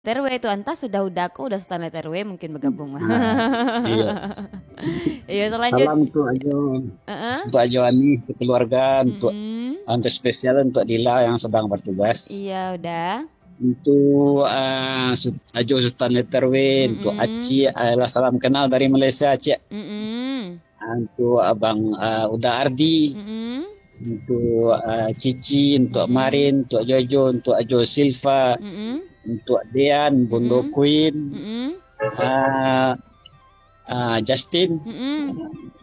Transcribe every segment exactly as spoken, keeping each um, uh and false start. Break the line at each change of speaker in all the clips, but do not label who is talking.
T R W itu entah sudah udah aku udah standar T R W mungkin bergabung mah.
Nah, iya.
Iya selanjut.
Salam untuk Ajo,
Heeh.
untuk Ajo Ani, untuk keluarga, untuk
Mm-mm.
untuk spesial untuk Dila yang sedang bertugas.
Iya udah.
Untuk uh, Ajo Sultan Leterwe, untuk
Mm-mm.
Aci, adalah salam kenal dari Malaysia, Aci.
Mm-mm.
Untuk Abang uh, Uda Ardi,
Mm-mm.
untuk uh, Cici, untuk
Mm-mm.
Marin, untuk Jojo, untuk Ajo Silva,
Mm-mm.
untuk Dean, Bondo
Mm-mm.
Queen,
Mm-mm.
uh, uh, Justin,
Mm-mm.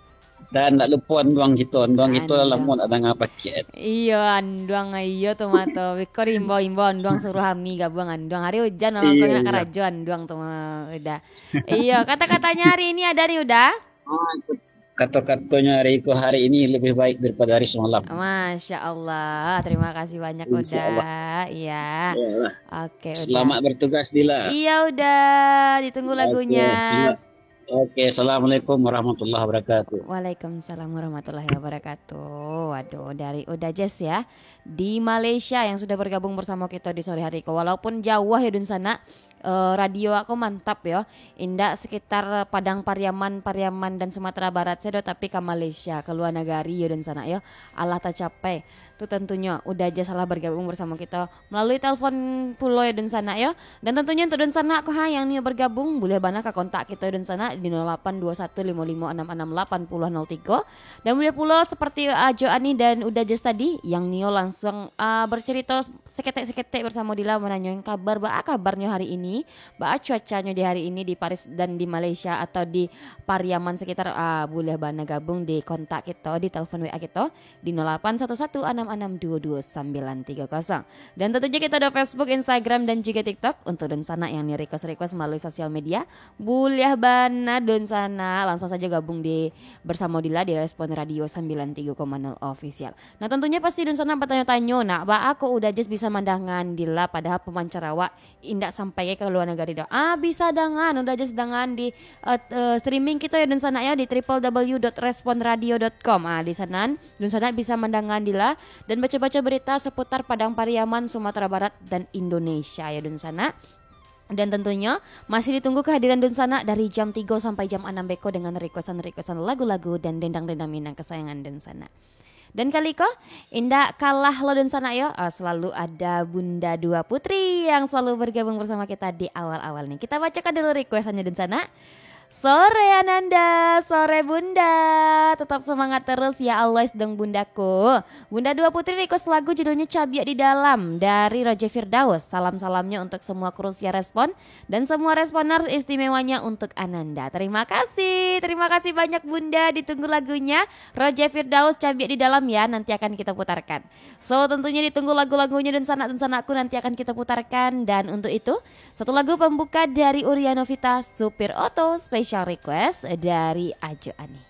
dan nak lupa anduang kita. Anduang kita
Andong.
lamun ada ngapakiat.
Iya, anduang iyo tomato. Biko imbo-imbo anduang suruh kami gabung anduang. Hari hujan memang kau
Iya,
nak
iya.
karajo anduang tuh mah, udah. Iya, kata-katanya hari ini ada nih udah.
Ah, kata-katanya Riko hari ini lebih baik daripada hari semalam.
Masya Allah, terima kasih banyak
Insya Allah.
udah. Iya,
Ya,
oke udah.
selamat bertugas Dila.
Iya udah, ditunggu
Oke,
lagunya.
siap. Oke, assalamualaikum warahmatullahi wabarakatuh.
Waalaikumsalam warahmatullahi wabarakatuh. Waduh, dari Udah Jazz ya di Malaysia yang sudah bergabung bersama kita di sore hari. Walaupun jauh ya dun sana, eh, radio aku mantap ya. Indah sekitar Padang Pariaman, Pariaman dan Sumatera Barat saya tapi ke Malaysia, ke luar negari ya dun sana ya. Allah tak capai. Itu tentunya Udah Jazz salah bergabung bersama kita melalui telepon pulau ya dun sana ya. Dan tentunya untuk dun sana aku ha yang nih bergabung boleh banget ke kontak kita dun sana di nol delapan dua satu lima lima enam enam delapan nol nol tiga. Dan boleh pula seperti Ajo Ani dan Udah Jazz tadi yang Nio langsung uh, bercerita seketek-seketek bersama Dila menanyain kabar ba kabarnya hari ini, ba cuacanya di hari ini di Paris dan di Malaysia atau di Pariaman sekitar uh, boleh banget gabung di kontak kita di telepon W A kita di nol delapan satu satu enam enam dua dua sembilan tiga nol. Dan tentunya kita ada Facebook, Instagram dan juga TikTok untuk dan sana yang nih request-request melalui sosial media. Boleh bana don sana langsung saja gabung di bersama Dila di Respon Radio sembilan tiga koma nol official. Nah tentunya pasti don sana bertanya-tanya nak ba aku udah just bisa mandangan Dila padahal pemancarawak indak sampai ke luar negara dah. Ah bisa dengan udah just dengan di uh, uh, streaming kita ya don sana ya di w w w dot respon radio dot com. Ah di sana don sana bisa mandangan Dila dan baca-baca berita seputar Padang Pariaman, Sumatera Barat dan Indonesia ya don sana. Dan tentunya masih ditunggu kehadiran Dun Sana dari jam tiga sampai jam enam beko dengan requestan-requestan lagu-lagu dan dendang-dendang minang kesayangan Dun Sana. Dan kali ko indah kalah lo Dun Sana yo, oh, selalu ada Bunda Dua Putri yang selalu bergabung bersama kita di awal-awal nih. Kita bacakan dulu requestannya Dun Sana. Sore Ananda, sore Bunda, tetap semangat terus ya always dong bundaku. Bunda Dua Putri request lagu judulnya Cabiak di Dalam dari Roger Firdaus. Salam-salamnya untuk semua Krusia Respon dan semua responer istimewanya untuk Ananda. Terima kasih, terima kasih banyak Bunda, ditunggu lagunya Roger Firdaus Cabiak di Dalam ya, nanti akan kita putarkan. So tentunya ditunggu lagu-lagunya dan sanak dan sanakku nanti akan kita putarkan. Dan untuk itu satu lagu pembuka dari Uriano Vita Supir Oto special request dari Ajo Ani.